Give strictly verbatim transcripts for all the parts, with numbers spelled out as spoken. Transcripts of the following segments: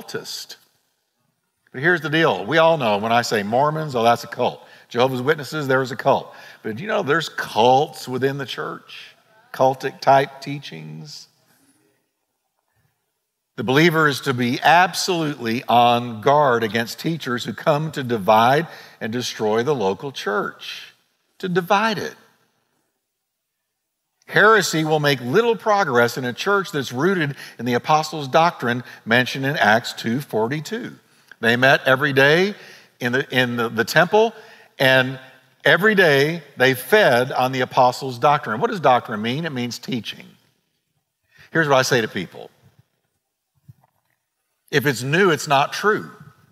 cultist. But here's the deal. We all know when I say Mormons, oh, that's a cult. Jehovah's Witnesses, there's a cult. But you know, there's cults within the church, cultic type teachings. The believer is to be absolutely on guard against teachers who come to divide and destroy the local church, to divide it. Heresy will make little progress in a church that's rooted in the apostles' doctrine mentioned in Acts two forty-two. They met every day in the, in the, the temple, and every day they fed on the apostles' doctrine. What does doctrine mean? It means teaching. Here's what I say to people. If it's new, it's not true.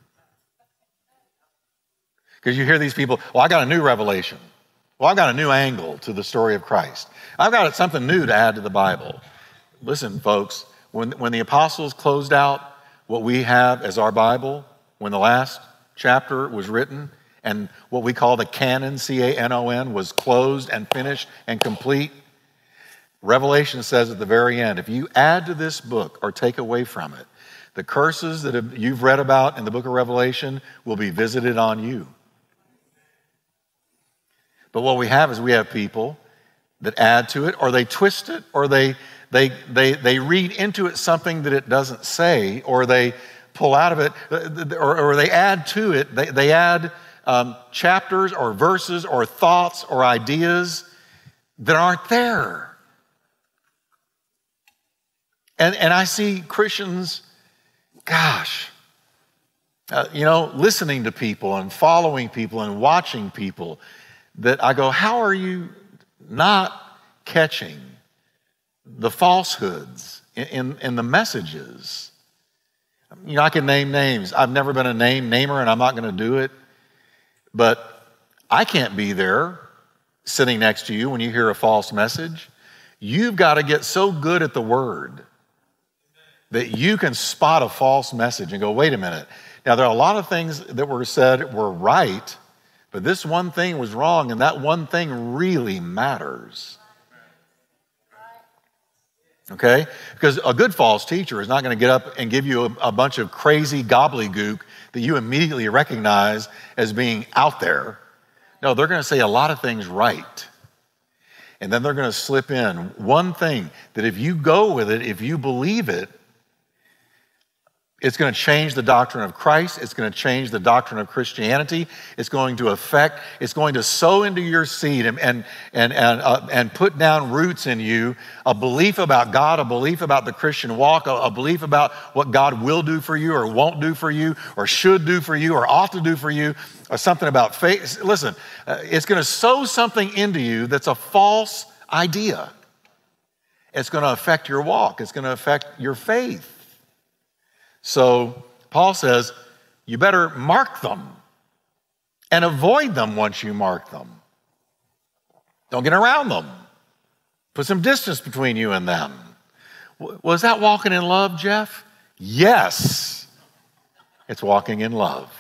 Because you hear these people, well, I got a new revelation. Well, I've got a new angle to the story of Christ. I've got something new to add to the Bible. Listen, folks, when, when the apostles closed out what we have as our Bible, when the last chapter was written, and what we call the canon, C A N O N, was closed and finished and complete, Revelation says at the very end, if you add to this book or take away from it, the curses that have, you've read about in the book of Revelation will be visited on you. But what we have is we have people that add to it, or they twist it, or they they they they read into it something that it doesn't say, or they pull out of it, or, or they add to it. They, they add um, chapters or verses or thoughts or ideas that aren't there. And and I see Christians, gosh, uh, you know, listening to people and following people and watching people, that I go, how are you not catching the falsehoods in, in, in the messages? You know, I can name names. I've never been a name namer, and I'm not going to do it. But I can't be there sitting next to you when you hear a false message. You've got to get so good at the word that you can spot a false message and go, wait a minute. Now, there are a lot of things that were said were right, but this one thing was wrong, and that one thing really matters. Okay? Because a good false teacher is not going to get up and give you a, a bunch of crazy gobbledygook that you immediately recognize as being out there. No, they're going to say a lot of things right. And then they're going to slip in one thing that if you go with it, if you believe it, it's going to change the doctrine of Christ. It's going to change the doctrine of Christianity. It's going to affect, it's going to sow into your seed and, and, and, and, uh, and put down roots in you, a belief about God, a belief about the Christian walk, a, a belief about what God will do for you or won't do for you or should do for you or ought to do for you, or something about faith. Listen, uh, it's going to sow something into you that's a false idea. It's going to affect your walk. It's going to affect your faith. So Paul says, you better mark them and avoid them once you mark them. Don't get around them. Put some distance between you and them. Was that walking in love, Jeff? Yes, it's walking in love.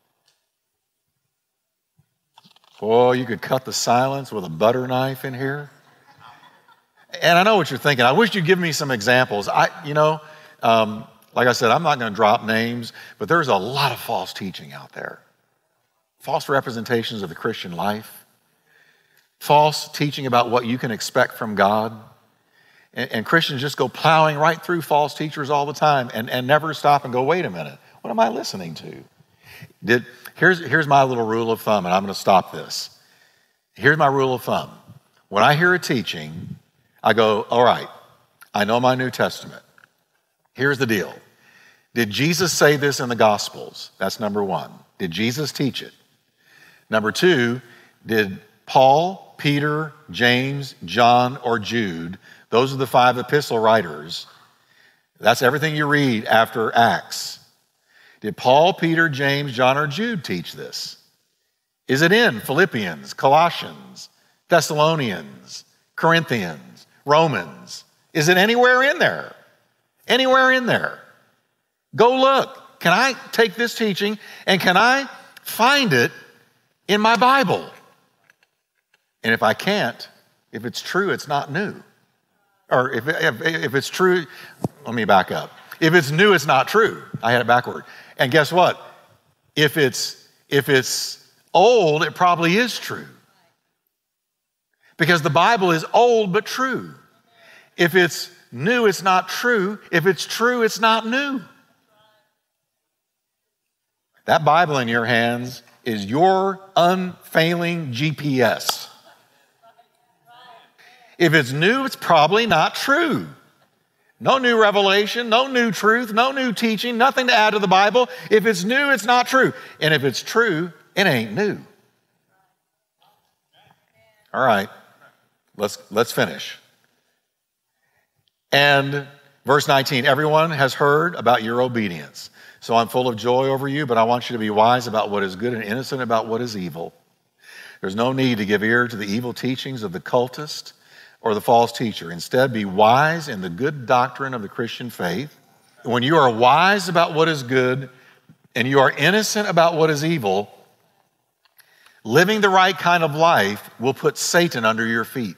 Boy, you could cut the silence with a butter knife in here. And I know what you're thinking. I wish you'd give me some examples. I, you know, um, like I said, I'm not going to drop names, but there's a lot of false teaching out there. False representations of the Christian life. False teaching about what you can expect from God. And, and Christians just go plowing right through false teachers all the time and, and never stop and go, wait a minute, what am I listening to? Did, here's, here's my little rule of thumb, and I'm going to stop this. Here's my rule of thumb. When I hear a teaching, I go, all right, I know my New Testament. Here's the deal. Did Jesus say this in the Gospels? That's number one. Did Jesus teach it? Number two, did Paul, Peter, James, John, or Jude, those are the five epistle writers, that's everything you read after Acts. Did Paul, Peter, James, John, or Jude teach this? Is it in Philippians, Colossians, Thessalonians, Corinthians, Romans? Is it anywhere in there? Anywhere in there? Go look. Can I take this teaching and can I find it in my Bible? And if I can't, if it's true, it's not new. Or if, if, if it's true, let me back up. If it's new, it's not true. I had it backward. And guess what? If it's, if it's old, it probably is true. Because the Bible is old but true. If it's new, it's not true. If it's true, it's not new. That Bible in your hands is your unfailing G P S. If it's new, it's probably not true. No new revelation, no new truth, no new teaching, nothing to add to the Bible. If it's new, it's not true. And if it's true, it ain't new. All right, let's, let's finish. And verse nineteen, everyone has heard about your obedience. So I'm full of joy over you, but I want you to be wise about what is good and innocent about what is evil. There's no need to give ear to the evil teachings of the cultist or the false teacher. Instead, be wise in the good doctrine of the Christian faith. When you are wise about what is good and you are innocent about what is evil, living the right kind of life will put Satan under your feet.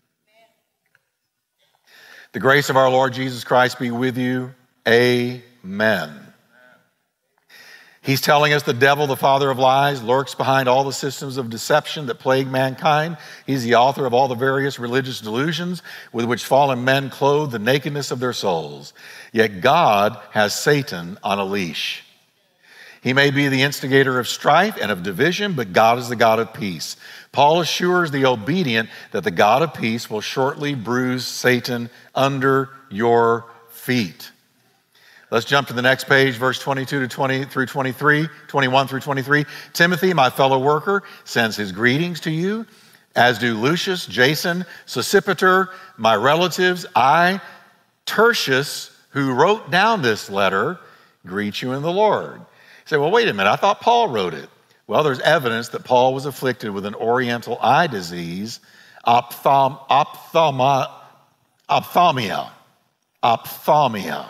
The grace of our Lord Jesus Christ be with you. Amen. He's telling us the devil, the father of lies, lurks behind all the systems of deception that plague mankind. He's the author of all the various religious delusions with which fallen men clothe the nakedness of their souls. Yet God has Satan on a leash. He may be the instigator of strife and of division, but God is the God of peace. Paul assures the obedient that the God of peace will shortly bruise Satan under your feet. Let's jump to the next page, verse twenty-two to twenty through twenty-three, twenty-one through twenty-three. Timothy, my fellow worker, sends his greetings to you, as do Lucius, Jason, Sosipater, my relatives. I, Tertius, who wrote down this letter, greet you in the Lord. You say, well, wait a minute, I thought Paul wrote it. Well, there's evidence that Paul was afflicted with an oriental eye disease, ophthalm, ophthalma, ophthalmia, ophthalmia,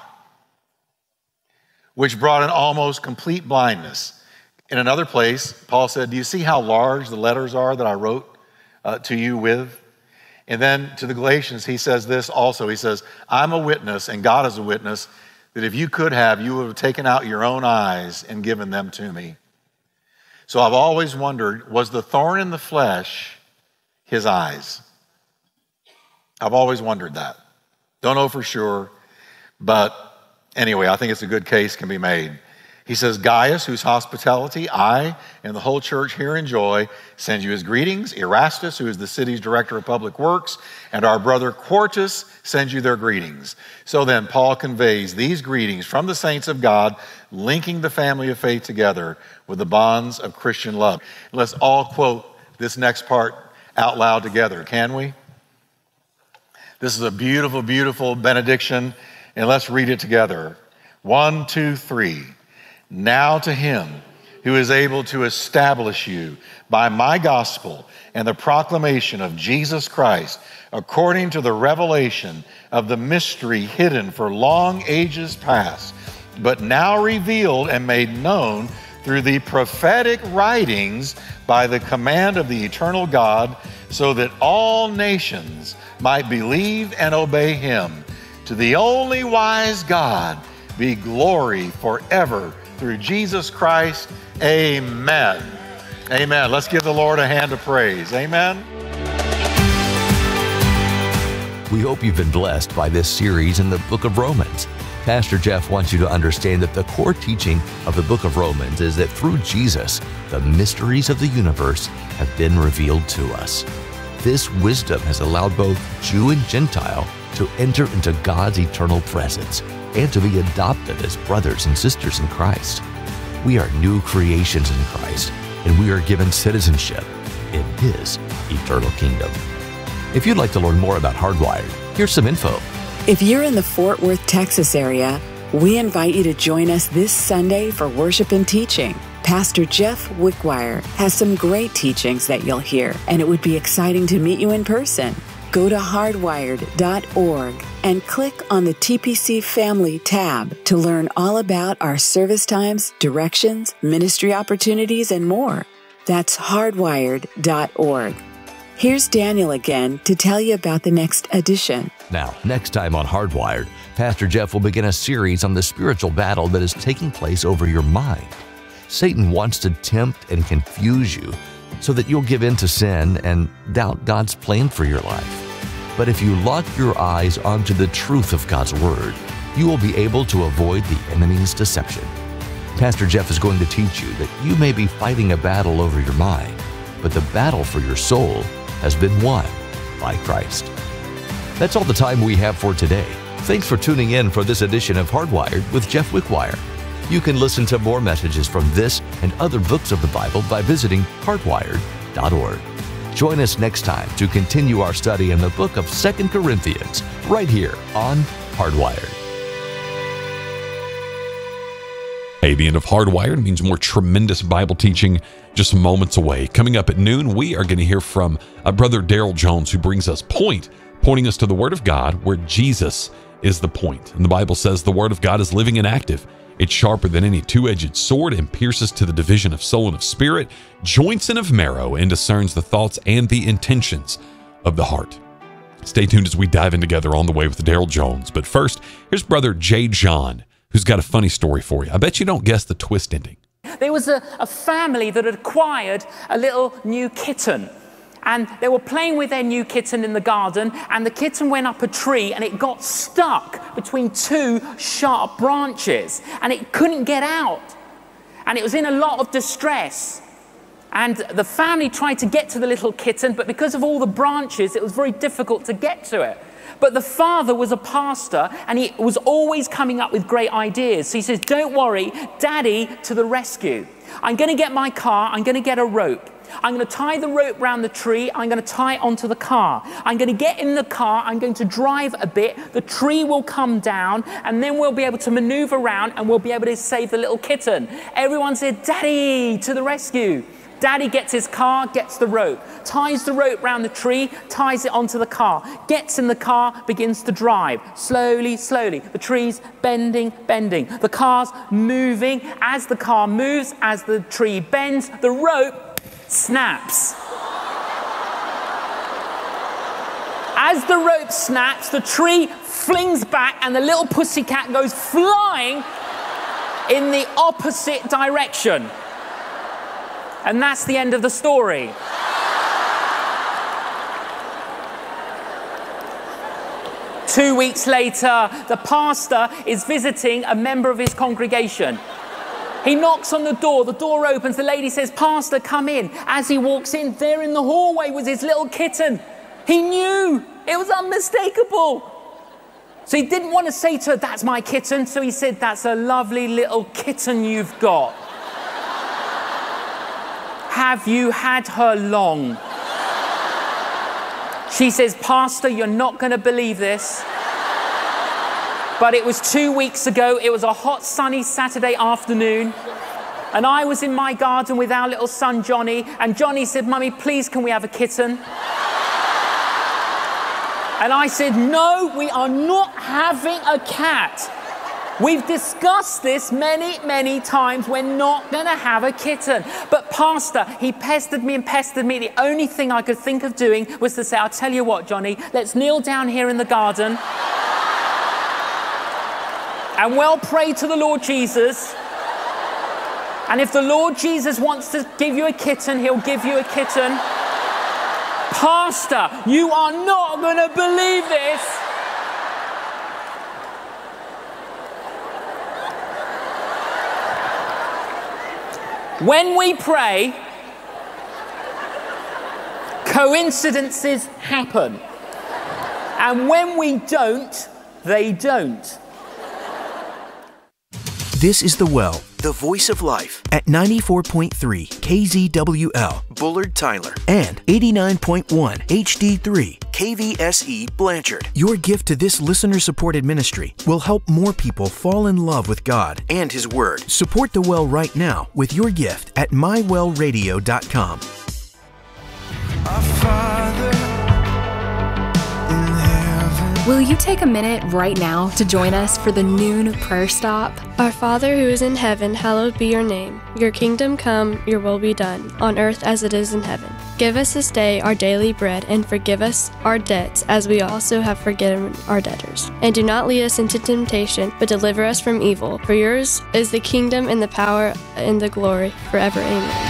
which brought an almost complete blindness. In another place, Paul said, do you see how large the letters are that I wrote uh, to you with? And then to the Galatians, he says this also. He says, I'm a witness, and God is a witness, that if you could have, you would have taken out your own eyes and given them to me. So I've always wondered, was the thorn in the flesh his eyes? I've always wondered that. Don't know for sure, but anyway, I think it's a good case can be made. He says, Gaius, whose hospitality I and the whole church here enjoy, sends you his greetings. Erastus, who is the city's director of public works, and our brother Quartus sends you their greetings. So then, Paul conveys these greetings from the saints of God, linking the family of faith together with the bonds of Christian love. Let's all quote this next part out loud together, can we? This is a beautiful, beautiful benediction. And let's read it together. One, two, three. Now to him who is able to establish you by my gospel and the proclamation of Jesus Christ, according to the revelation of the mystery hidden for long ages past, but now revealed and made known through the prophetic writings by the command of the eternal God, so that all nations might believe and obey him. To the only wise God be glory forever through Jesus Christ. Amen. Amen. Let's give the Lord a hand of praise. Amen. We hope you've been blessed by this series in the book of Romans. Pastor Jeff wants you to understand that the core teaching of the book of Romans is that through Jesus, the mysteries of the universe have been revealed to us. This wisdom has allowed both Jew and Gentile to enter into God's eternal presence and to be adopted as brothers and sisters in Christ. We are new creations in Christ, and we are given citizenship in His eternal kingdom. If you'd like to learn more about Hardwired, here's some info. If you're in the Fort Worth, Texas area, we invite you to join us this Sunday for worship and teaching. Pastor Jeff Wickwire has some great teachings that you'll hear, and it would be exciting to meet you in person. Go to hardwired dot org and click on the T P C Family tab to learn all about our service times, directions, ministry opportunities, and more. That's hardwired dot org. Here's Daniel again to tell you about the next edition. Now, next time on Hardwired, Pastor Jeff will begin a series on the spiritual battle that is taking place over your mind. Satan wants to tempt and confuse you so that you'll give in to sin and doubt God's plan for your life. But if you lock your eyes onto the truth of God's Word, you will be able to avoid the enemy's deception. Pastor Jeff is going to teach you that you may be fighting a battle over your mind, but the battle for your soul has been won by Christ. That's all the time we have for today. Thanks for tuning in for this edition of Hardwired with Jeff Wickwire. You can listen to more messages from this and other books of the Bible by visiting hardwired dot org. Join us next time to continue our study in the book of Second Corinthians, right here on Hardwired. Hey, the end of Hardwired means more tremendous Bible teaching just moments away. Coming up at noon, we are going to hear from uh, Brother Daryl Jones, who brings us Point, pointing us to the Word of God, where Jesus is the point. And the Bible says the Word of God is living and active. It's sharper than any two-edged sword and pierces to the division of soul and of spirit, joints and of marrow, and discerns the thoughts and the intentions of the heart. Stay tuned as we dive in together on the way with Daryl Jones. But first, here's Brother Jay John, who's got a funny story for you. I bet you don't guess the twist ending. There was a, a family that had acquired a little new kitten. And they were playing with their new kitten in the garden, and the kitten went up a tree and it got stuck between two sharp branches and it couldn't get out. And it was in a lot of distress. And the family tried to get to the little kitten, but because of all the branches, it was very difficult to get to it. But the father was a pastor and he was always coming up with great ideas. So he says, don't worry, Daddy to the rescue. I'm going to get my car, I'm going to get a rope. I'm going to tie the rope around the tree. I'm going to tie it onto the car. I'm going to get in the car. I'm going to drive a bit. The tree will come down and then we'll be able to maneuver around and we'll be able to save the little kitten. Everyone said, Daddy to the rescue. Daddy gets his car, gets the rope, ties the rope around the tree, ties it onto the car, gets in the car, begins to drive. Slowly, slowly. The tree's bending, bending. The car's moving. As the car moves, as the tree bends, the rope snaps. As the rope snaps, the tree flings back and the little pussycat goes flying in the opposite direction. And that's the end of the story. Two weeks later, the pastor is visiting a member of his congregation. He knocks on the door, the door opens, the lady says, Pastor, come in. As he walks in, there in the hallway was his little kitten. He knew, it was unmistakable. So he didn't want to say to her, that's my kitten. So he said, that's a lovely little kitten you've got. Have you had her long? She says, Pastor, you're not going to believe this. But it was two weeks ago. It was a hot, sunny Saturday afternoon. And I was in my garden with our little son, Johnny. And Johnny said, Mummy, please, can we have a kitten? And I said, no, we are not having a cat. We've discussed this many, many times. We're not going to have a kitten. But Pastor, he pestered me and pestered me. The only thing I could think of doing was to say, I'll tell you what, Johnny, let's kneel down here in the garden. And we'll pray to the Lord Jesus. And if the Lord Jesus wants to give you a kitten, he'll give you a kitten. Pastor, you are not going to believe this. When we pray, coincidences happen. And when we don't, they don't. This is The Well, the voice of life, at ninety-four point three K Z W L, Bullard, Tyler, and eighty-nine point one H D three K V S E, Blanchard. Your gift to this listener-supported ministry will help more people fall in love with God and His Word. Support The Well right now with your gift at my well radio dot com. Our Father in heaven. Will you take a minute right now to join us for the noon prayer stop? Our Father who is in heaven, hallowed be your name. Your kingdom come, your will be done, on earth as it is in heaven. Give us this day our daily bread, and forgive us our debts as we also have forgiven our debtors. And do not lead us into temptation, but deliver us from evil. For yours is the kingdom and the power and the glory forever. Amen.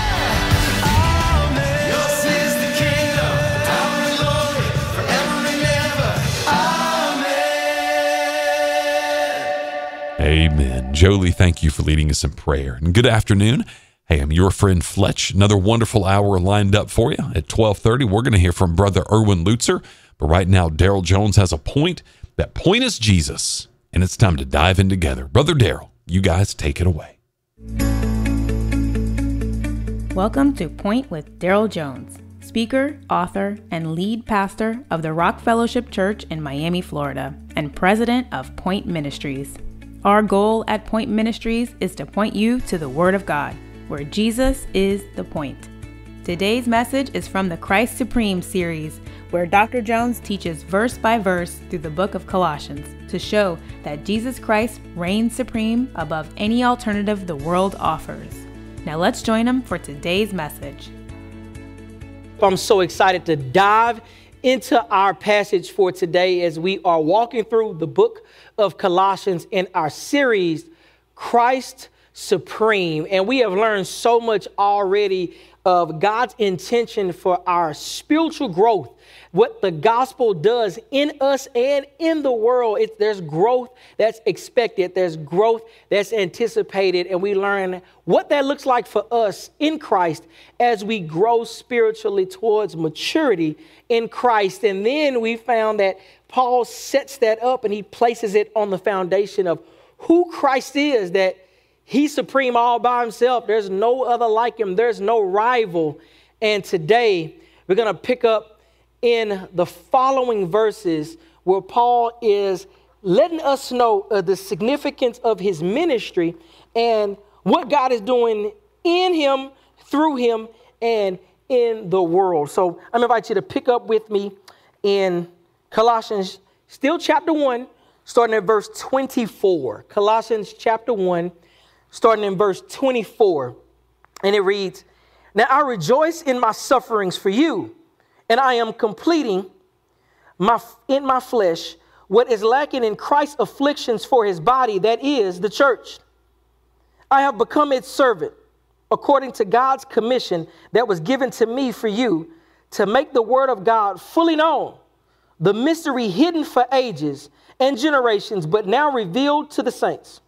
Amen. Jolie, thank you for leading us in prayer. And good afternoon. Hey, I'm your friend Fletch. Another wonderful hour lined up for you. At twelve thirty, we're going to hear from Brother Erwin Lutzer. But right now, Daryl Jones has a point. That point is Jesus. And it's time to dive in together. Brother Daryl, you guys take it away. Welcome to Point with Daryl Jones, speaker, author, and lead pastor of the Rock Fellowship Church in Miami, Florida, and president of Point Ministries. Our goal at Point Ministries is to point you to the Word of God, where Jesus is the point. Today's message is from the Christ Supreme series, where Doctor Jones teaches verse by verse through the book of Colossians to show that Jesus Christ reigns supreme above any alternative the world offers. Now let's join him for today's message. I'm so excited to dive into our passage for today as we are walking through the book of Colossians in our series, Christ Supreme. And we have learned so much already of God's intention for our spiritual growth, what the gospel does in us and in the world. It's, there's growth that's expected. There's growth that's anticipated. And we learn what that looks like for us in Christ as we grow spiritually towards maturity in Christ. And then we found that Paul sets that up and he places it on the foundation of who Christ is, that he's supreme all by himself. There's no other like him. There's no rival. And today we're going to pick up in the following verses where Paul is letting us know of the significance of his ministry and what God is doing in him, through him, and in the world. So I'm invite you to pick up with me in Colossians, still chapter one, starting at verse twenty-four. Colossians chapter one, starting in verse twenty-four. And it reads, "Now I rejoice in my sufferings for you, and I am completing my in my flesh what is lacking in Christ's afflictions for his body, that is the church. I have become its servant, according to God's commission that was given to me for you, to make the word of God fully known, the mystery hidden for ages and generations, but now revealed to the saints.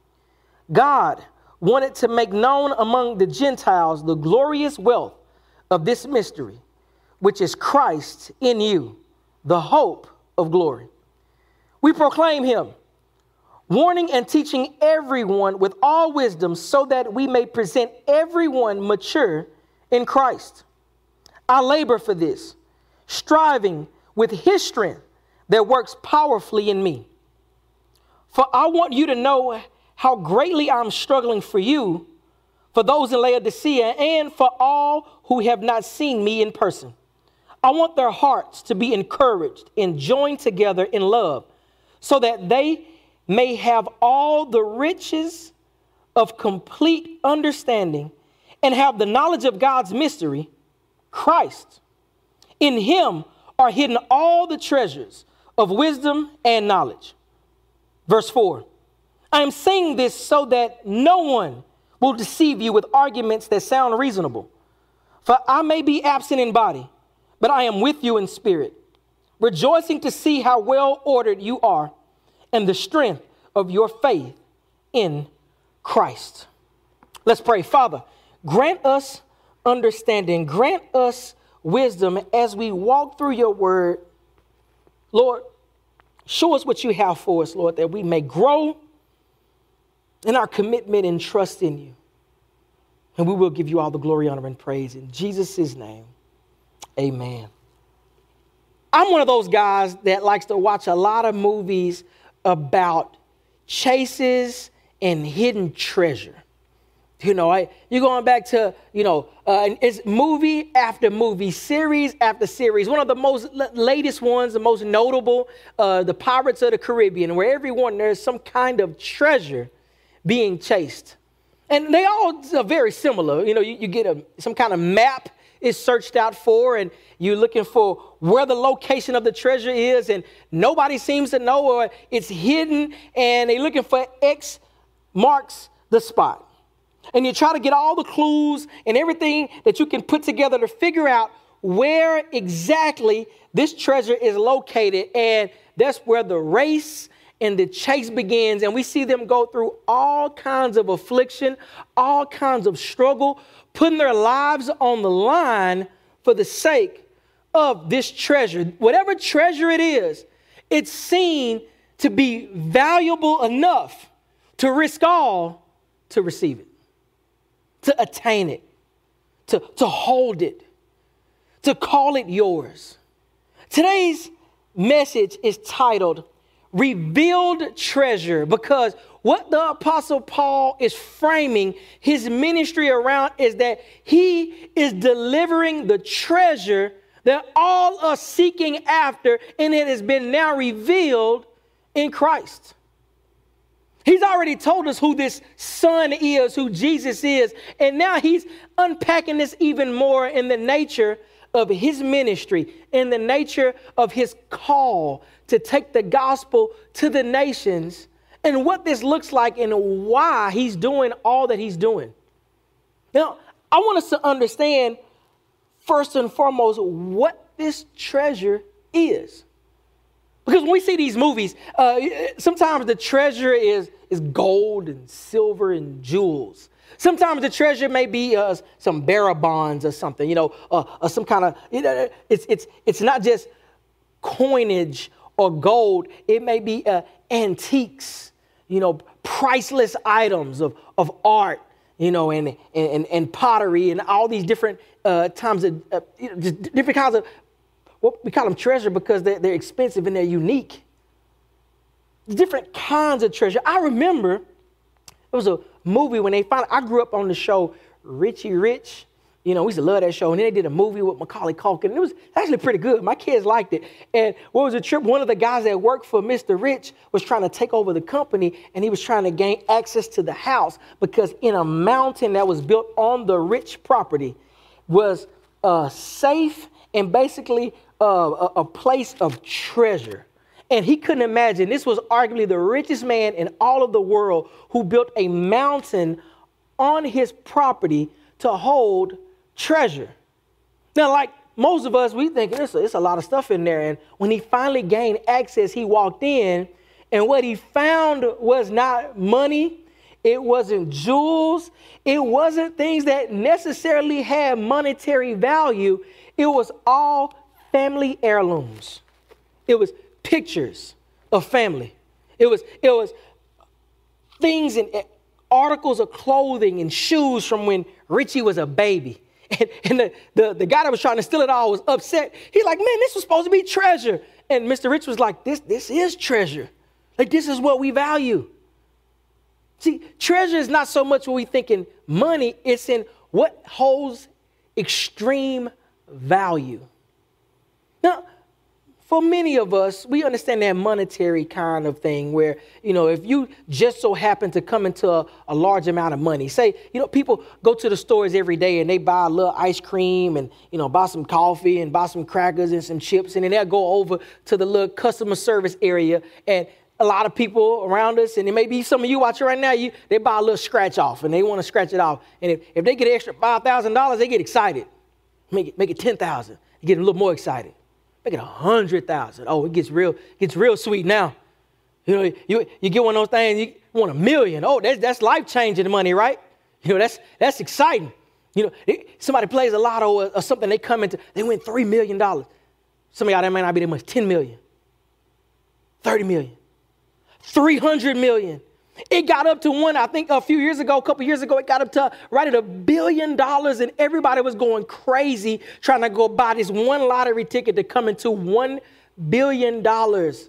God wanted to make known among the Gentiles the glorious wealth of this mystery, which is Christ in you, the hope of glory. We proclaim him, warning and teaching everyone with all wisdom so that we may present everyone mature in Christ. I labor for this, striving with his strength that works powerfully in me. For I want you to know how greatly I'm struggling for you, for those in Laodicea, and for all who have not seen me in person. I want their hearts to be encouraged and joined together in love, so that they may have all the riches of complete understanding and have the knowledge of God's mystery, Christ. In him are hidden all the treasures of wisdom and knowledge." Verse four, "I am saying this so that no one will deceive you with arguments that sound reasonable. For I may be absent in body, but I am with you in spirit, rejoicing to see how well ordered you are and the strength of your faith in Christ." Let's pray. Father, grant us understanding, grant us wisdom as we walk through your word. Lord, show us what you have for us, Lord, that we may grow in our commitment and trust in you. And we will give you all the glory, honor, and praise in Jesus' name. Amen. I'm one of those guys that likes to watch a lot of movies about chases and hidden treasure. You know, I, you're going back to, you know, uh, it's movie after movie, series after series. One of the most l- latest ones, the most notable, uh, the Pirates of the Caribbean, where everyone, there's some kind of treasure being chased. And they all are very similar. You know, you, you get a, some kind of map is searched out for, and you're looking for where the location of the treasure is, and nobody seems to know, or it's hidden, and they're looking for X marks the spot. And you try to get all the clues and everything that you can put together to figure out where exactly this treasure is located. And that's where the race and the chase begins. And we see them go through all kinds of affliction, all kinds of struggle, putting their lives on the line for the sake of this treasure. Whatever treasure it is, it's seen to be valuable enough to risk all to receive it, to attain it, to, to hold it, to call it yours. Today's message is titled Revealed Treasure, because what the Apostle Paul is framing his ministry around is that he is delivering the treasure that all are seeking after, and it has been now revealed in Christ. He's already told us who this son is, who Jesus is, and now he's unpacking this even more in the nature of his ministry, in the nature of his call to take the gospel to the nations, and what this looks like and why he's doing all that he's doing. Now, I want us to understand first and foremost what this treasure is. Because when we see these movies, uh, sometimes the treasure is, is gold and silver and jewels. Sometimes the treasure may be uh, some bearer bonds or something, you know, uh, or some kind of, you know, it's, it's, it's not just coinage or gold. It may be uh, antiques, you know, priceless items of, of art, you know, and, and, and pottery and all these different uh, times of, uh, you know, just different kinds of, well, we call them treasure because they're, they're expensive and they're unique. Different kinds of treasure. I remember it was a movie when they found, I grew up on the show Richie Rich. You know, we used to love that show. And then they did a movie with Macaulay Culkin. And it was actually pretty good. My kids liked it. And what was a trip? One of the guys that worked for Mister Rich was trying to take over the company, and he was trying to gain access to the house because in a mountain that was built on the Rich property was a safe and basically uh, a, a place of treasure. And he couldn't imagine, this was arguably the richest man in all of the world who built a mountain on his property to hold treasure. Now, like most of us, we think it's a, it's a lot of stuff in there. And when he finally gained access, he walked in, and what he found was not money. It wasn't jewels. It wasn't things that necessarily had monetary value. It was all family heirlooms. It was pictures of family. It was, it was things and articles of clothing and shoes from when Richie was a baby. And, and the, the, the guy that was trying to steal it all was upset. He's like, man, this was supposed to be treasure. And Mister Rich was like, this, this is treasure. Like, this is what we value. See, treasure is not so much what we think in money. It's in what holds extreme value. Now, for many of us, we understand that monetary kind of thing where, you know, if you just so happen to come into a, a large amount of money, say, you know, people go to the stores every day and they buy a little ice cream and, you know, buy some coffee and buy some crackers and some chips. And then they'll go over to the little customer service area, and a lot of people around us, and it may be some of you watching right now, you they buy a little scratch off and they want to scratch it off. And if, if they get an extra five thousand dollars, they get excited. Make it, make it ten thousand dollars. You get a little more excited. Make it a hundred thousand. Oh, it gets real, gets real sweet now. You know, you, you get one of those things, you want a million. Oh, that's that's life-changing money, right? You know, that's that's exciting. You know, it, somebody plays a lotto or, or something, they come into, they win three million dollars. Some of y'all, that may not be that much, ten million, thirty million, three hundred million. It got up to one, I think a few years ago, a couple years ago, it got up to right at a billion dollars, and everybody was going crazy trying to go buy this one lottery ticket to come into one billion dollars.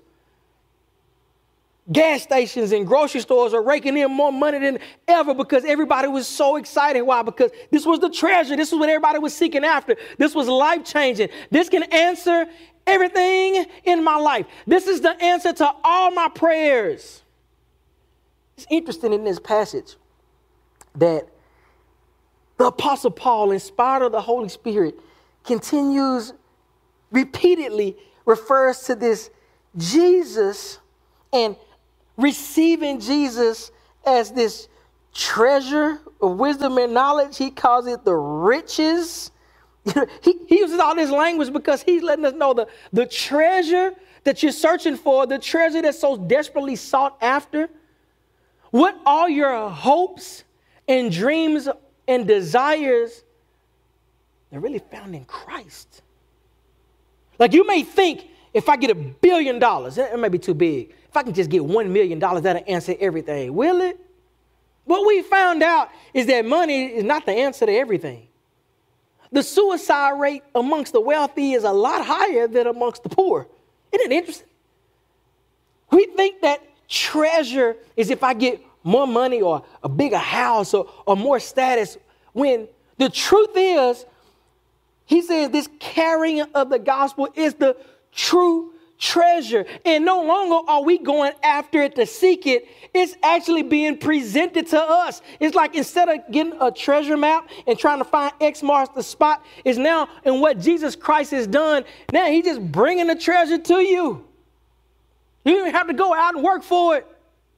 Gas stations and grocery stores are raking in more money than ever because everybody was so excited. Why? Because this was the treasure. This was what everybody was seeking after. This was life-changing. This can answer everything in my life. This is the answer to all my prayers. It's interesting in this passage that the Apostle Paul, inspired of the Holy Spirit, continues repeatedly refers to this Jesus and receiving Jesus as this treasure of wisdom and knowledge. He calls it the riches. You know, he, he uses all this language because he's letting us know the, the treasure that you're searching for, the treasure that's so desperately sought after. What all your hopes and dreams and desires, they're really found in Christ. Like you may think, if I get a billion dollars, it may be too big. If I can just get one million dollars, that'll answer everything. Will it? What we found out is that money is not the answer to everything. The suicide rate amongst the wealthy is a lot higher than amongst the poor. Isn't it interesting? We think that treasure is if I get more money or a bigger house or, or more status, when the truth is, he says this carrying of the gospel is the true treasure. And no longer are we going after it to seek it. It's actually being presented to us. It's like instead of getting a treasure map and trying to find X marks the spot, is now in what Jesus Christ has done. Now he's just bringing the treasure to you. You don't even have to go out and work for it.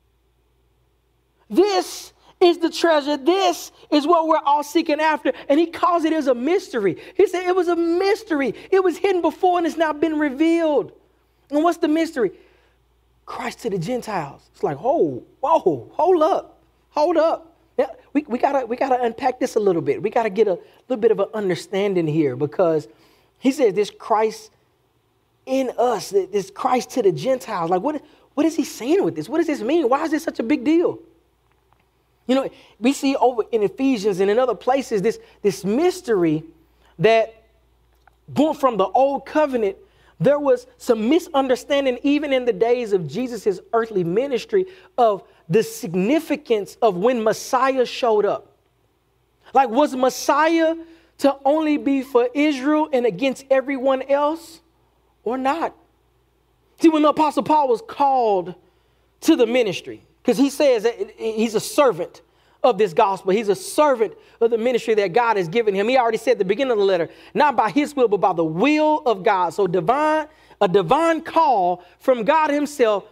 This is the treasure. This is what we're all seeking after. And he calls it as a mystery. He said it was a mystery. It was hidden before and it's now been revealed. And what's the mystery? Christ to the Gentiles. It's like, oh, whoa, hold up, hold up. Yeah, we, we gotta we gotta unpack this a little bit. We gotta get a little bit of an understanding here, because he says this Christ in us, this Christ to the Gentiles. Like, what, what is he saying with this? What does this mean? Why is this such a big deal? You know, we see over in Ephesians and in other places this, this mystery that born from the old covenant. There was some misunderstanding even in the days of Jesus' earthly ministry of the significance of when Messiah showed up. Like, was Messiah to only be for Israel and against everyone else or not? See, when the Apostle Paul was called to the ministry, because he says that he's a servant of this gospel. He's a servant of the ministry that God has given him. He already said at the beginning of the letter, not by his will, but by the will of God. So divine, a divine call from God himself.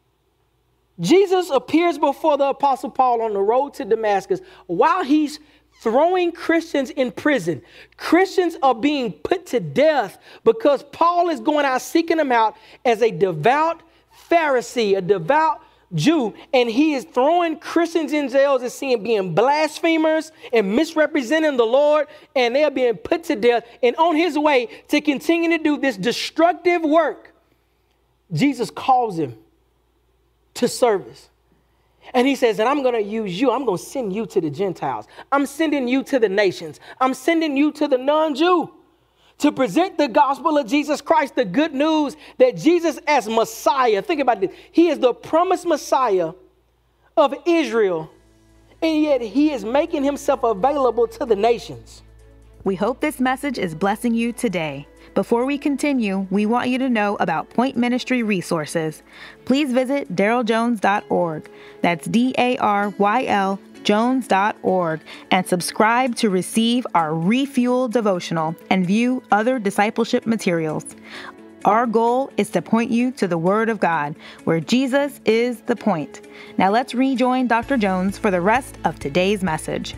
Jesus appears before the Apostle Paul on the road to Damascus while he's throwing Christians in prison. Christians are being put to death because Paul is going out seeking them out as a devout Pharisee, a devout Jew, and he is throwing Christians in jails and seeing being blasphemers and misrepresenting the Lord, and they are being put to death. And on his way to continue to do this destructive work, Jesus calls him to service. And he says, and I'm going to use you. I'm going to send you to the Gentiles. I'm sending you to the nations. I'm sending you to the non-Jew to present the gospel of Jesus Christ, the good news that Jesus as Messiah, think about this, he is the promised Messiah of Israel, and yet he is making himself available to the nations. We hope this message is blessing you today. Before we continue, we want you to know about Point Ministry resources. Please visit daryl jones dot org. That's D A R Y L jones dot org, and subscribe to receive our Refuel devotional and view other discipleship materials. Our goal is to point you to the Word of God, where Jesus is the point. Now let's rejoin Doctor Jones for the rest of today's message.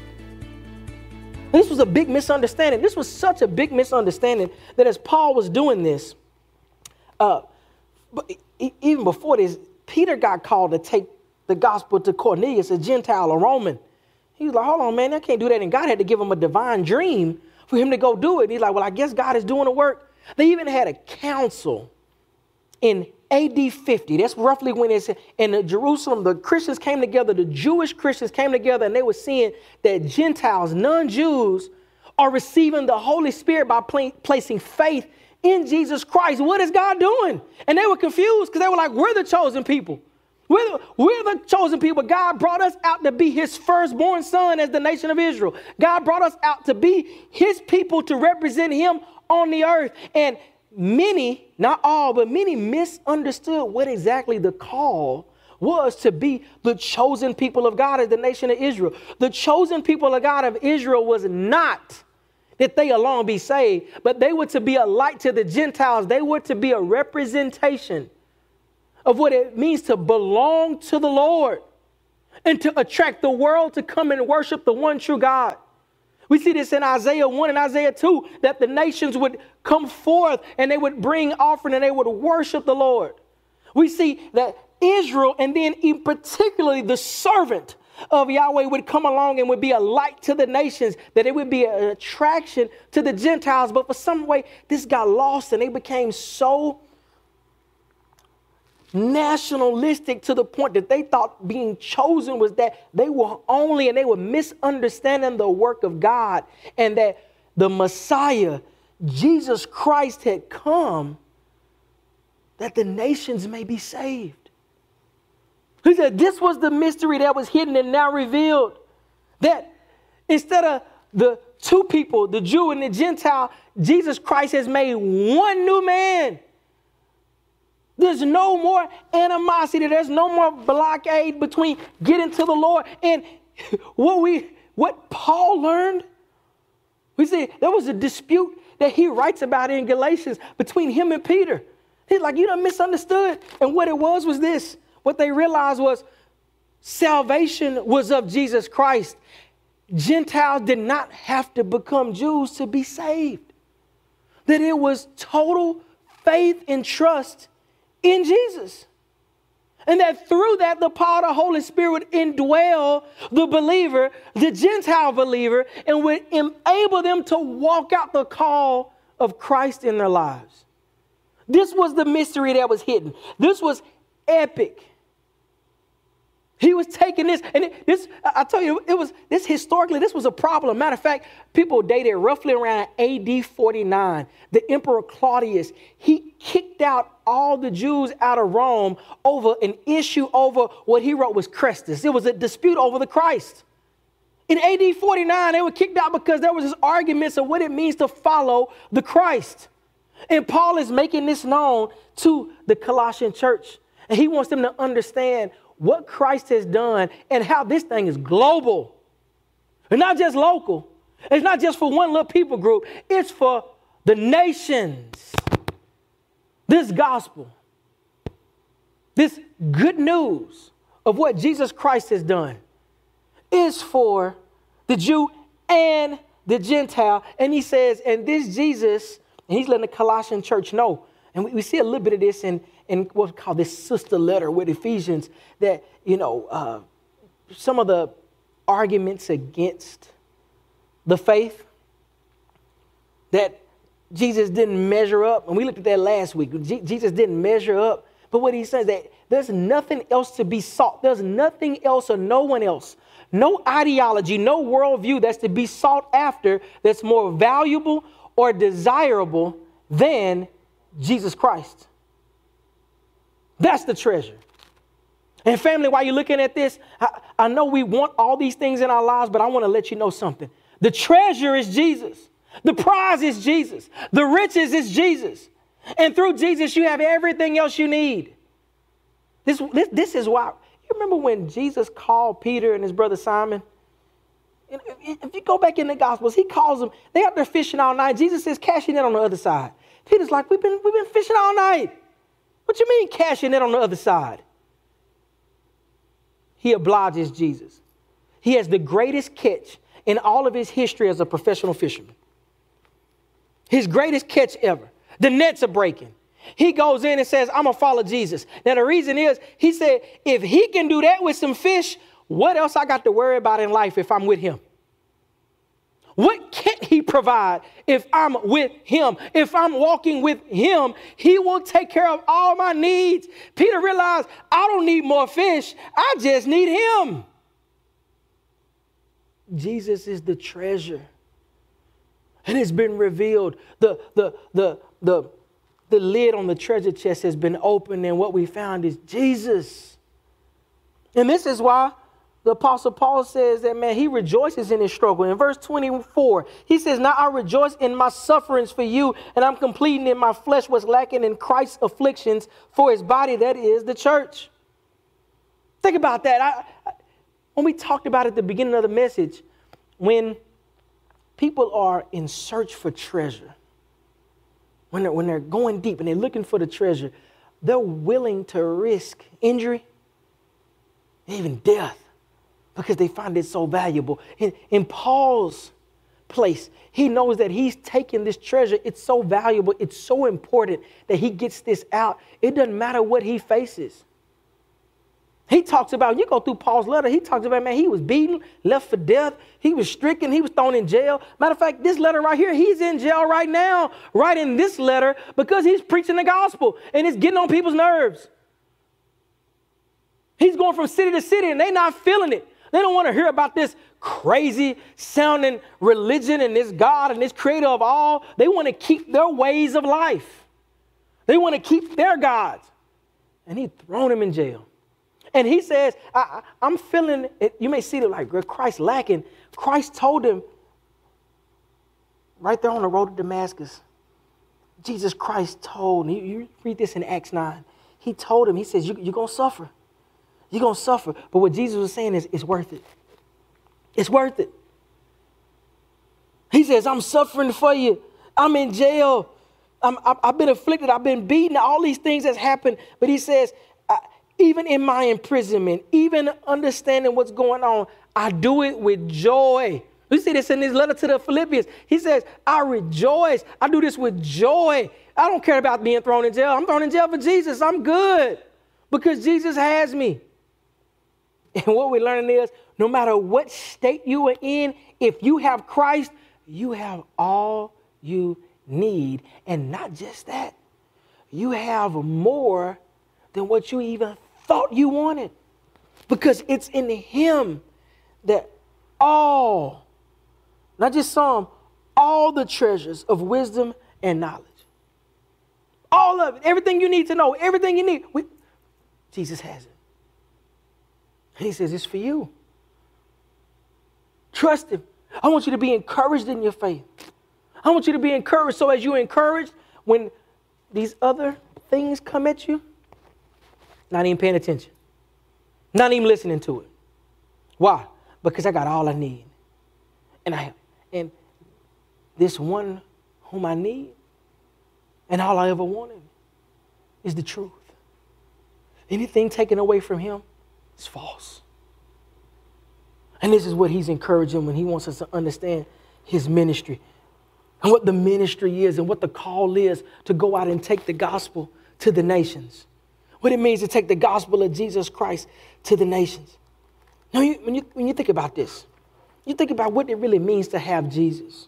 This was a big misunderstanding. This was such a big misunderstanding that as Paul was doing this, uh, but even before this, Peter got called to take the gospel to Cornelius, a Gentile, a Roman. He was like, hold on, man, I can't do that. And God had to give him a divine dream for him to go do it. And he's like, well, I guess God is doing the work. They even had a council in A D fifty. That's roughly when it's in Jerusalem. The Christians came together, the Jewish Christians came together, and they were seeing that Gentiles, non-Jews, are receiving the Holy Spirit by pl- placing faith in Jesus Christ. What is God doing? And they were confused because they were like, we're the chosen people. We're the, we're the chosen people. God brought us out to be his firstborn son as the nation of Israel. God brought us out to be his people, to represent him on the earth. And many, not all, but many misunderstood what exactly the call was to be the chosen people of God as the nation of Israel. The chosen people of God of Israel was not that they alone be saved, but they were to be a light to the Gentiles. They were to be a representation of what it means to belong to the Lord and to attract the world to come and worship the one true God. We see this in Isaiah one and Isaiah two, that the nations would come forth and they would bring offering and they would worship the Lord. We see that Israel, and then in particularly the servant of Yahweh, would come along and would be a light to the nations, that it would be an attraction to the Gentiles. But for some way, this got lost and they became so nationalistic to the point that they thought being chosen was that they were only, and they were misunderstanding the work of God, and that the Messiah, Jesus Christ, had come that the nations may be saved. He said this was the mystery that was hidden and now revealed. That instead of the two people, the Jew and the Gentile, Jesus Christ has made one new man. There's no more animosity. There's no more blockade between getting to the Lord. And what we, what Paul learned, we see there was a dispute that he writes about in Galatians between him and Peter. He's like, you done misunderstood. And what it was was this. What they realized was salvation was of Jesus Christ. Gentiles did not have to become Jews to be saved. That it was total faith and trust in Jesus. And that through that, the power of the Holy Spirit would indwell the believer, the Gentile believer, and would enable them to walk out the call of Christ in their lives. This was the mystery that was hidden. This was epic. He was taking this, and it, this, I tell you, it was, this historically, this was a problem. Matter of fact, people dated roughly around A D forty-nine. The Emperor Claudius, he kicked out all the Jews out of Rome over an issue over what he wrote was Christus. It was a dispute over the Christ. In A D forty-nine, they were kicked out because there was this arguments of what it means to follow the Christ. And Paul is making this known to the Colossian church. And he wants them to understand what Christ has done and how this thing is global. It's not just local. It's not just for one little people group. It's for the nations. This gospel, this good news of what Jesus Christ has done is for the Jew and the Gentile. And he says, and this Jesus, and he's letting the Colossian church know. And we, we see a little bit of this in, in what's called this sister letter with Ephesians, that, you know, uh, some of the arguments against the faith, that Jesus didn't measure up. And we looked at that last week. Je- Jesus didn't measure up. But what he says, that there's nothing else to be sought. There's nothing else or no one else. No ideology, no worldview that's to be sought after that's more valuable or desirable than Jesus Christ. That's the treasure. And family, while you're looking at this, I, I know we want all these things in our lives, but I want to let you know something. The treasure is Jesus. The prize is Jesus. The riches is Jesus. And through Jesus, you have everything else you need. This, this, this is why. You remember when Jesus called Peter and his brother Simon? If you go back in the Gospels, he calls them. They're out there fishing all night. Jesus says, cash your net on the other side. Peter's like, we've been, we've been fishing all night. What you mean cash your net on the other side? He obliges Jesus. He has the greatest catch in all of his history as a professional fisherman. His greatest catch ever. The nets are breaking. He goes in and says, I'm going to follow Jesus. Now, the reason is, he said, if he can do that with some fish, what else I got to worry about in life if I'm with him? What can't he provide if I'm with him? If I'm walking with him, he will take care of all my needs. Peter realized, I don't need more fish. I just need him. Jesus is the treasure. And it's been revealed. The, the, the, the, the lid on the treasure chest has been opened, and what we found is Jesus. And this is why the Apostle Paul says that, man, he rejoices in his struggle. In verse twenty-four, he says, now I rejoice in my sufferings for you, and I'm completing in my flesh what's lacking in Christ's afflictions for his body, that is the church. Think about that. I, I, when we talked about it at the beginning of the message, when people are in search for treasure, when they're, when they're going deep and they're looking for the treasure, they're willing to risk injury, even death, because they find it so valuable. In, in Paul's place, he knows that he's taking this treasure. It's so valuable. It's so important that he gets this out. It doesn't matter what he faces. He talks about, you go through Paul's letter, he talks about, man, he was beaten, left for death. He was stricken. He was thrown in jail. Matter of fact, this letter right here, he's in jail right now, writing this letter because he's preaching the gospel and it's getting on people's nerves. He's going from city to city and they're not feeling it. They don't want to hear about this crazy sounding religion and this God and this creator of all. They want to keep their ways of life. They want to keep their gods. And he thrown him in jail. And he says, I, I, I'm feeling it. You may see it like Christ lacking. Christ told him right there on the road to Damascus, Jesus Christ told, and you, you read this in Acts nine, he told him, he says, you, you're going to suffer. You're going to suffer. But what Jesus was saying is, it's worth it. It's worth it. He says, I'm suffering for you. I'm in jail. I'm, I've been afflicted. I've been beaten. All these things has happened. But he says, even in my imprisonment, even understanding what's going on, I do it with joy. You see this in his letter to the Philippians. He says, I rejoice. I do this with joy. I don't care about being thrown in jail. I'm thrown in jail for Jesus. I'm good because Jesus has me. And what we're learning is no matter what state you are in, if you have Christ, you have all you need. And not just that, you have more than what you even thought you wanted, because it's in him that all, not just some, all the treasures of wisdom and knowledge, all of it, everything you need to know, everything you need, we, Jesus has it. He says it's for you. Trust him. I want you to be encouraged in your faith. I want you to be encouraged, so as you're encouraged, when these other things come at you, not even paying attention. Not even listening to it. Why? Because I got all I need. And I and this one whom I need and all I ever wanted is the truth. Anything taken away from him is false. And this is what he's encouraging when he wants us to understand his ministry and what the ministry is and what the call is to go out and take the gospel to the nations. What it means to take the gospel of Jesus Christ to the nations. Now, you, when, you, when you think about this, you think about what it really means to have Jesus.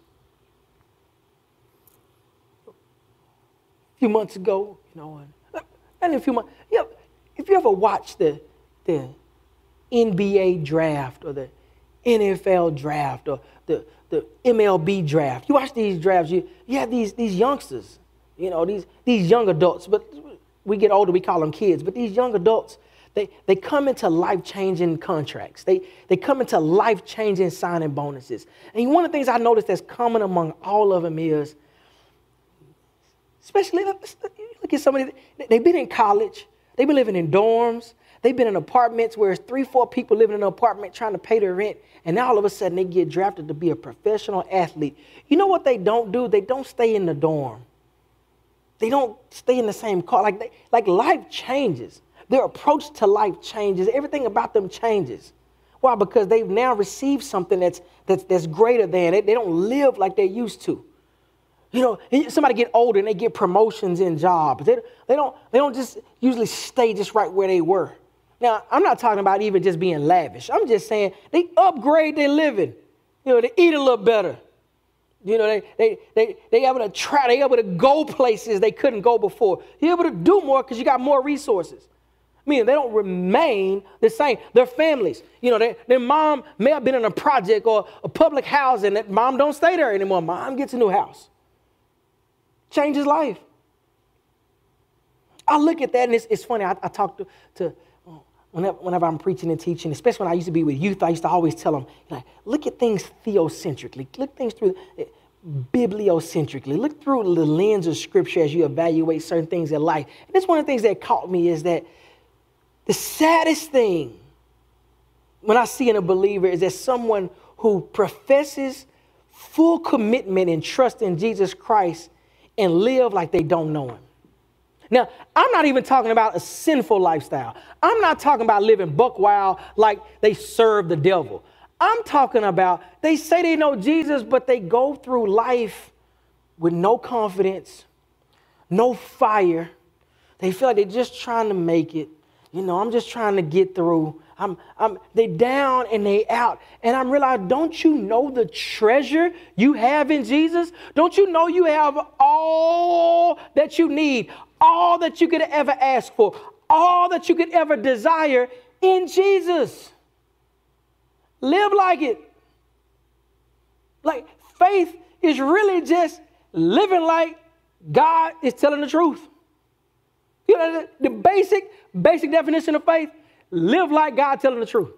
A few months ago, you know, and a few months, you know, if you ever watched the, the N B A draft or the N F L draft or the, the M L B draft, you watch these drafts, you, you have these, these youngsters, you know, these, these young adults, but we get older, we call them kids, but these young adults, they, they come into life-changing contracts. They, they come into life-changing signing bonuses. And one of the things I noticed that's common among all of them is, especially, look at somebody, they've been in college, they've been living in dorms, they've been in apartments where it's three, four people living in an apartment trying to pay their rent, and now all of a sudden they get drafted to be a professional athlete. You know what they don't do? They don't stay in the dorm. They don't stay in the same car. Like, they, like life changes. Their approach to life changes. Everything about them changes. Why? Because they've now received something that's that's that's greater than it. They don't live like they used to. You know, somebody get older and they get promotions in jobs. They, they don't they don't just usually stay just right where they were. Now, I'm not talking about even just being lavish. I'm just saying they upgrade their living. You know, they eat a little better. You know, they they they they able to try, they able to go places they couldn't go before. You're able to do more because you got more resources. Meaning they don't remain the same. Their families, you know, they, their mom may have been in a project or a public housing. That mom don't stay there anymore. Mom gets a new house. Changes life. I look at that and it's, it's funny. I, I talk to, to whenever, whenever I'm preaching and teaching, especially when I used to be with youth, I used to always tell them, like, look at things theocentrically. Look things through bibliocentrically. Look through the lens of Scripture as you evaluate certain things in life. And that's one of the things that caught me is that the saddest thing when I see in a believer is that someone who professes full commitment and trust in Jesus Christ and live like they don't know him. Now, I'm not even talking about a sinful lifestyle. I'm not talking about living buck wild like they serve the devil. I'm talking about they say they know Jesus, but they go through life with no confidence, no fire. They feel like they're just trying to make it. You know, I'm just trying to get through. I'm, I'm, they down and they out. And I'm realizing, don't you know the treasure you have in Jesus? Don't you know you have all that you need, all that you could ever ask for, all that you could ever desire in Jesus? Live like it. Like faith is really just living like God is telling the truth. You know, the, the basic, basic definition of faith, live like God telling the truth.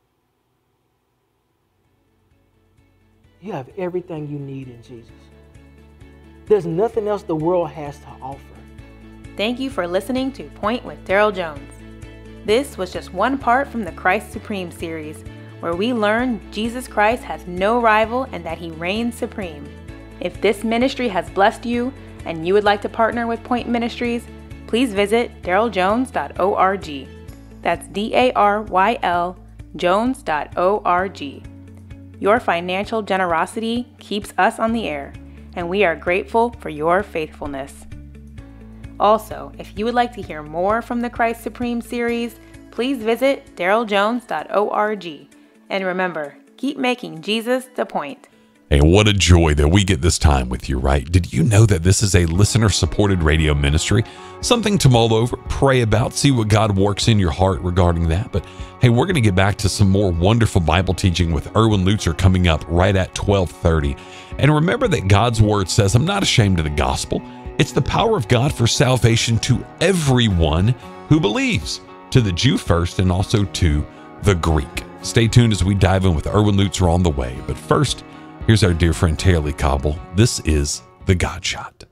You have everything you need in Jesus. There's nothing else the world has to offer. Thank you for listening to Point with Daryl Jones. This was just one part from the Christ Supreme series, where we learn Jesus Christ has no rival and that he reigns supreme. If this ministry has blessed you and you would like to partner with Point Ministries, please visit daryl jones dot org. That's D A R Y L jones dot org. Your financial generosity keeps us on the air, and we are grateful for your faithfulness. Also, if you would like to hear more from the Christ Supreme series, please visit daryl jones dot org. And remember, keep making Jesus the point. Hey, what a joy that we get this time with you, right? Did you know that this is a listener-supported radio ministry? Something to mull over, pray about, see what God works in your heart regarding that. But hey, we're going to get back to some more wonderful Bible teaching with Erwin Lutzer coming up right at twelve thirty. And remember that God's word says, I'm not ashamed of the gospel. It's the power of God for salvation to everyone who believes, to the Jew first and also to the Greek. Stay tuned as we dive in with Erwin Lutzer on the way. But first, here's our dear friend Tara Cobble. This is The God Shot.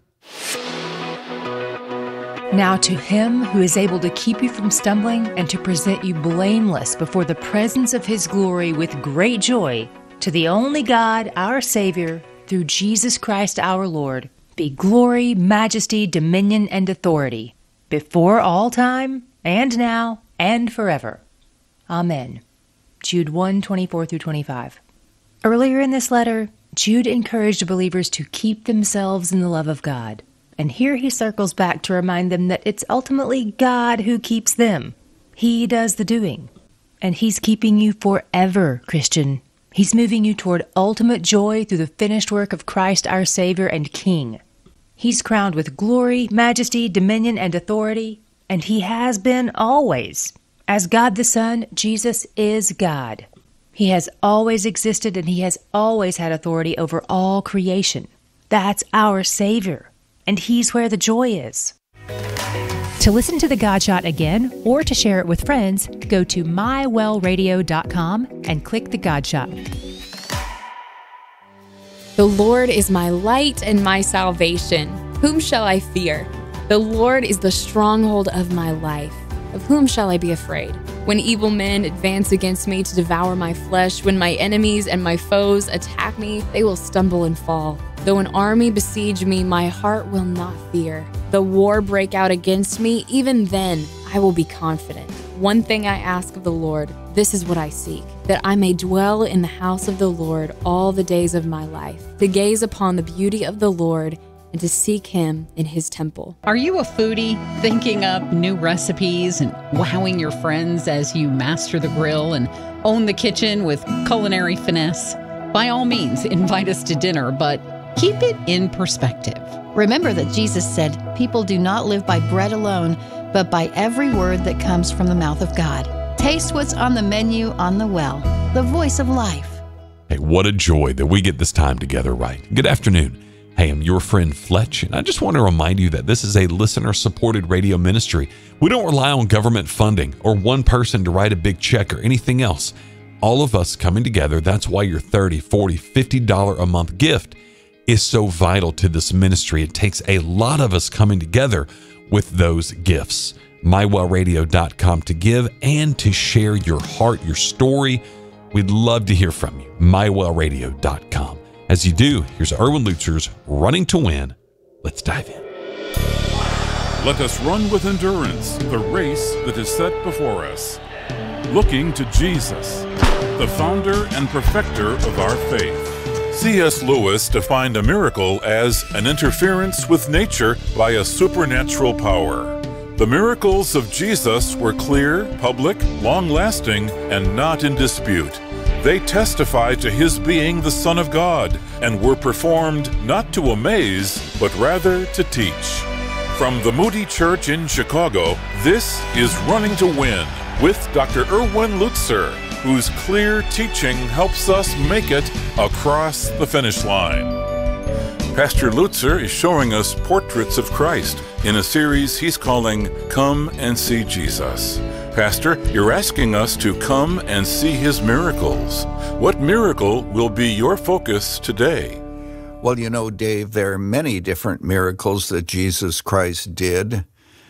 Now to him who is able to keep you from stumbling and to present you blameless before the presence of his glory with great joy, to the only God, our Savior, through Jesus Christ our Lord, be glory, majesty, dominion, and authority, before all time, and now, and forever. Amen. Jude one, twenty-four through twenty-five. Earlier in this letter, Jude encouraged believers to keep themselves in the love of God. And here he circles back to remind them that it's ultimately God who keeps them. He does the doing. And he's keeping you forever, Christian. He's moving you toward ultimate joy through the finished work of Christ our Savior and King. He's crowned with glory, majesty, dominion, and authority. And he has been always. As God the Son, Jesus is God. He has always existed and he has always had authority over all creation. That's our Savior, and he's where the joy is. To listen to The God Shot again or to share it with friends, go to my well radio dot com and click The God Shot. The Lord is my light and my salvation. Whom shall I fear? The Lord is the stronghold of my life. Of whom shall I be afraid? When evil men advance against me to devour my flesh, when my enemies and my foes attack me, they will stumble and fall. Though an army besiege me, my heart will not fear. Though war break out against me, even then I will be confident. One thing I ask of the Lord, this is what I seek, that I may dwell in the house of the Lord all the days of my life, to gaze upon the beauty of the Lord and to seek him in his temple. Are you a foodie, thinking up new recipes and wowing your friends as you master the grill and own the kitchen with culinary finesse? By all means, invite us to dinner, but keep it in perspective. Remember that Jesus said, people do not live by bread alone, but by every word that comes from the mouth of God. Taste what's on the menu on The Well, the voice of life. Hey, what a joy that we get this time together, right? Good afternoon. Hey, I'm your friend Fletch, and I just want to remind you that this is a listener-supported radio ministry. We don't rely on government funding or one person to write a big check or anything else. All of us coming together, that's why your thirty dollars, forty dollars, fifty dollars a month gift is so vital to this ministry. It takes a lot of us coming together with those gifts. my well radio dot com to give and to share your heart, your story. We'd love to hear from you. my well radio dot com. As you do, here's Erwin Lutzer's Running to Win. Let's dive in. Let us run with endurance the race that is set before us, looking to Jesus, the founder and perfecter of our faith. C S Lewis defined a miracle as an interference with nature by a supernatural power. The miracles of Jesus were clear, public, long-lasting, and not in dispute. They testify to his being the Son of God and were performed not to amaze, but rather to teach. From the Moody Church in Chicago, this is Running to Win with Doctor Erwin Lutzer, whose clear teaching helps us make it across the finish line. Pastor Lutzer is showing us portraits of Christ in a series he's calling Come and See Jesus. Pastor, you're asking us to come and see his miracles. What miracle will be your focus today? Well, you know, Dave, there are many different miracles that Jesus Christ did.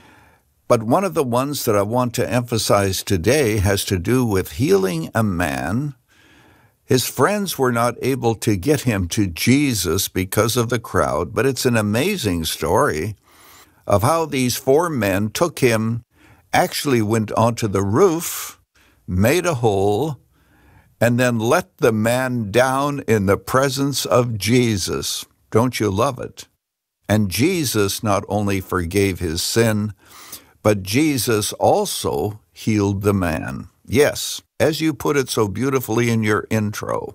But one of the ones that I want to emphasize today has to do with healing a man. His friends were not able to get him to Jesus because of the crowd, but it's an amazing story of how these four men took him, actually went onto the roof, made a hole, and then let the man down in the presence of Jesus. Don't you love it? And Jesus not only forgave his sin, but Jesus also healed the man. Yes, as you put it so beautifully in your intro,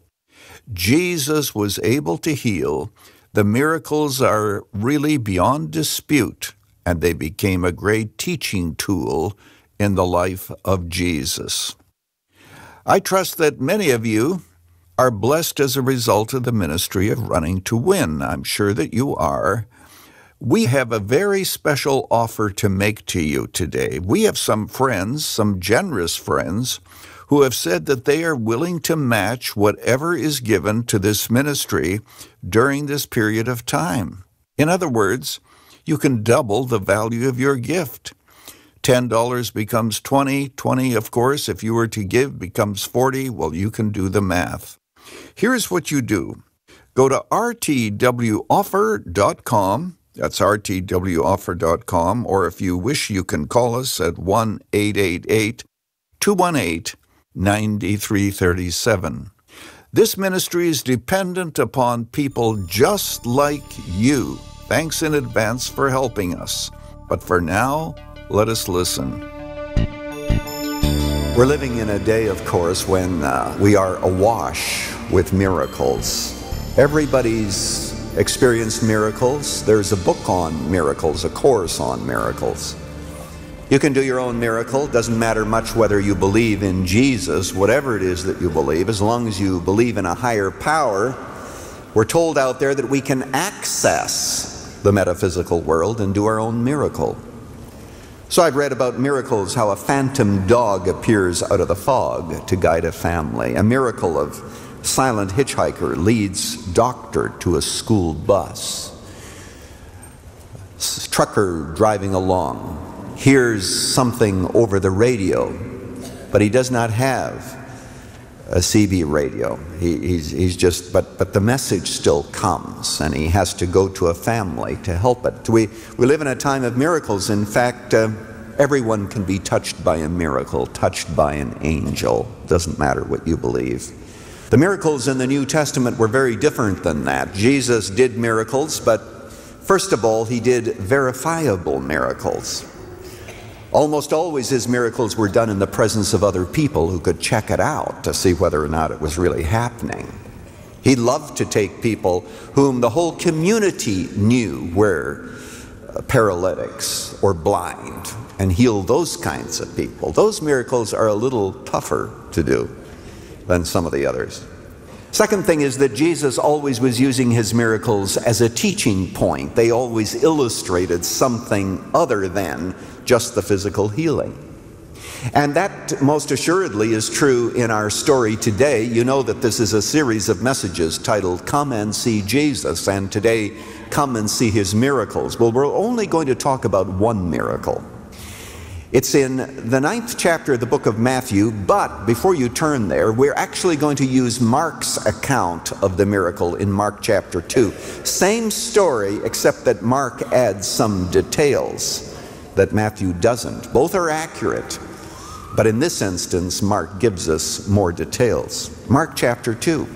Jesus was able to heal. The miracles are really beyond dispute, and they became a great teaching tool in the life of Jesus. I trust that many of you are blessed as a result of the ministry of Running to Win. I'm sure that you are. We have a very special offer to make to you today. We have some friends, some generous friends, who have said that they are willing to match whatever is given to this ministry during this period of time. In other words, you can double the value of your gift. ten dollars becomes twenty dollars. twenty dollars, of course, if you were to give, becomes forty dollars. Well, you can do the math. Here's what you do. Go to r t w offer dot com. That's r t w offer dot com, or if you wish, you can call us at one eight eight eight, two one eight, nine three three seven. This ministry is dependent upon people just like you. Thanks in advance for helping us. But for now, let us listen. We're living in a day, of course, when uh, we are awash with miracles. Everybody's experienced miracles. There's a book on miracles, a course on miracles. You can do your own miracle. Doesn't matter much whether you believe in Jesus, whatever it is that you believe, as long as you believe in a higher power. We're told out there that we can access the metaphysical world and do our own miracle. So I've read about miracles, how a phantom dog appears out of the fog to guide a family. A miracle of silent hitchhiker leads doctor to a school bus. Trucker driving along hears something over the radio, but he does not have a C B radio. He, he's, he's just, but, but the message still comes, and he has to go to a family to help it. We, we live in a time of miracles. In fact, uh, everyone can be touched by a miracle, touched by an angel. Doesn't matter what you believe. The miracles in the New Testament were very different than that. Jesus did miracles, but first of all, he did verifiable miracles. Almost always his miracles were done in the presence of other people who could check it out to see whether or not it was really happening. He loved to take people whom the whole community knew were paralytics or blind and heal those kinds of people. Those miracles are a little tougher to do than some of the others. Second thing is that Jesus always was using his miracles as a teaching point. They always illustrated something other than just the physical healing. And that most assuredly is true in our story today. You know that this is a series of messages titled Come and See Jesus, and today, Come and See His Miracles. Well, we're only going to talk about one miracle. It's in the ninth chapter of the book of Matthew, but before you turn there, we're actually going to use Mark's account of the miracle in Mark chapter two. Same story, except that Mark adds some details that Matthew doesn't. Both are accurate, but in this instance, Mark gives us more details. Mark chapter two.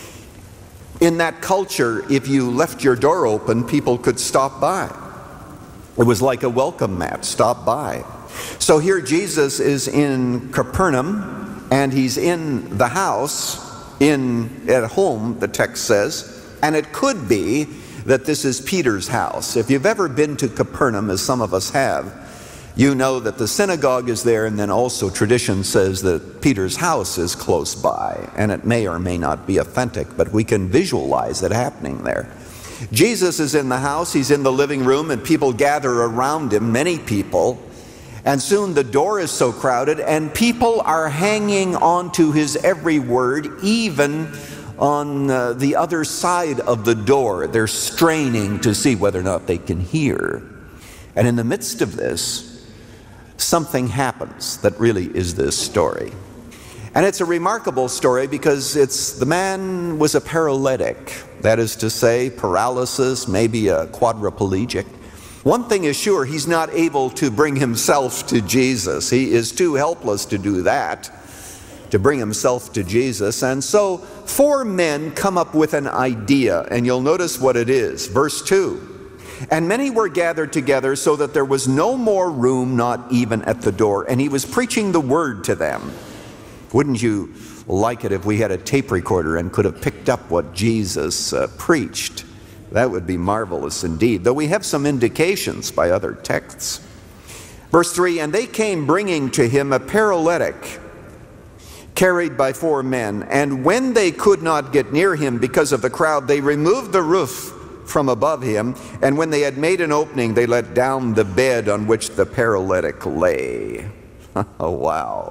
In that culture, if you left your door open, people could stop by. It was like a welcome mat, stop by. So here Jesus is in Capernaum, and he's in the house, in at home, the text says, and it could be that this is Peter's house. If you've ever been to Capernaum, as some of us have, you know that the synagogue is there, and then also tradition says that Peter's house is close by, and it may or may not be authentic, but we can visualize it happening there. Jesus is in the house, he's in the living room, and people gather around him, many people, and soon the door is so crowded, and people are hanging on to his every word, even on uh, the other side of the door. They're straining to see whether or not they can hear. And in the midst of this, something happens that really is this story. And it's a remarkable story because it's the man was a paralytic. That is to say, paralysis, maybe a quadriplegic. One thing is sure, he's not able to bring himself to Jesus. He is too helpless to do that, to bring himself to Jesus. And so four men come up with an idea, and you'll notice what it is. Verse two. And many were gathered together so that there was no more room, not even at the door. And he was preaching the word to them. Wouldn't you like it if we had a tape recorder and could have picked up what Jesus uh, preached? That would be marvelous indeed, though we have some indications by other texts. Verse three, and they came bringing to him a paralytic, carried by four men. And when they could not get near him because of the crowd, they removed the roof from above him, and when they had made an opening, they let down the bed on which the paralytic lay. Oh, wow.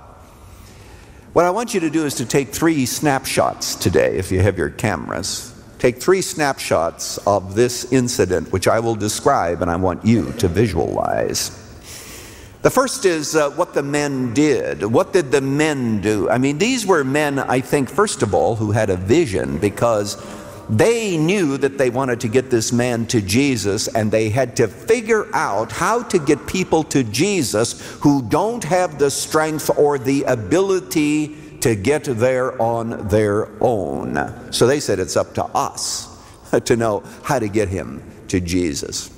What I want you to do is to take three snapshots today, if you have your cameras. Take three snapshots of this incident, which I will describe, and I want you to visualize. The first is uh, what the men did. What did the men do? I mean, these were men, I think, first of all, who had a vision, because they knew that they wanted to get this man to Jesus, and they had to figure out how to get people to Jesus who don't have the strength or the ability to get there on their own. So they said it's up to us to know how to get him to Jesus.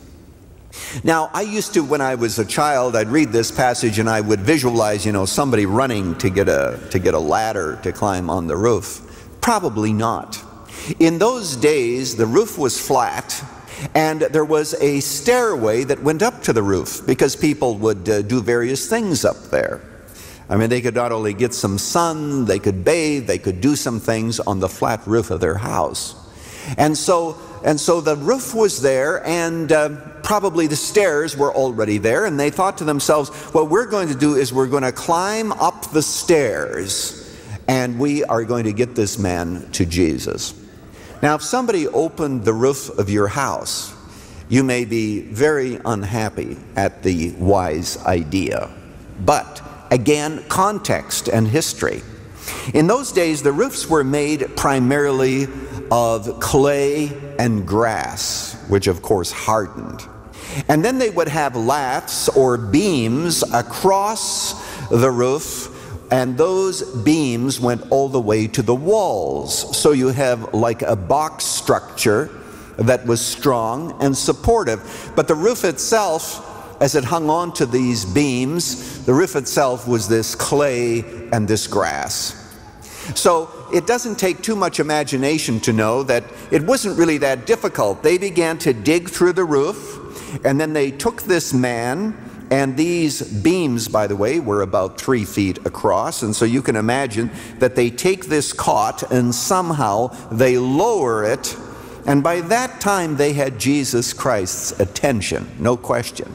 Now, I used to, when I was a child, I'd read this passage and I would visualize, you know, somebody running to get a, to get a ladder to climb on the roof. Probably not. In those days, the roof was flat, and there was a stairway that went up to the roof because people would uh, do various things up there. I mean, they could not only get some sun, they could bathe, they could do some things on the flat roof of their house. And so, and so the roof was there, and uh, probably the stairs were already there, and they thought to themselves, what we're going to do is we're going to climb up the stairs, and we are going to get this man to Jesus. Now, if somebody opened the roof of your house, you may be very unhappy at the wise idea. But, again, context and history. In those days, the roofs were made primarily of clay and grass, which of course hardened. And then they would have laths or beams across the roof, and those beams went all the way to the walls. So you have like a box structure that was strong and supportive. But the roof itself, as it hung on to these beams, the roof itself was this clay and this grass. So it doesn't take too much imagination to know that it wasn't really that difficult. They began to dig through the roof, and then they took this man. And these beams, by the way, were about three feet across. And so you can imagine that they take this cot and somehow they lower it. And by that time, they had Jesus Christ's attention, no question.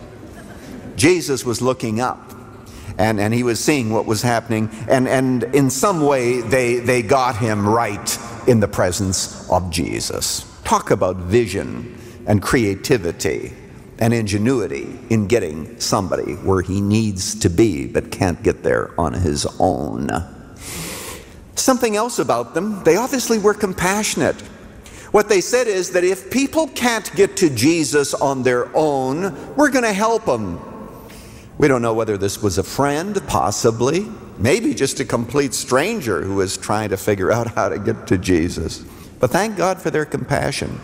Jesus was looking up, and, and he was seeing what was happening. And, and in some way, they, they got him right in the presence of Jesus. Talk about vision and creativity and ingenuity in getting somebody where he needs to be but can't get there on his own. Something else about them, they obviously were compassionate. What they said is that if people can't get to Jesus on their own, we're going to help them. We don't know whether this was a friend, possibly, maybe just a complete stranger who was trying to figure out how to get to Jesus. But thank God for their compassion.